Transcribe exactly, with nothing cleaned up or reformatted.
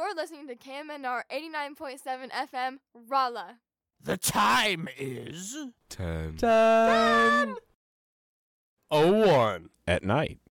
You're listening to K M N R eighty-nine point seven F M, Rolla. The time is Ten. Ten. oh one At night.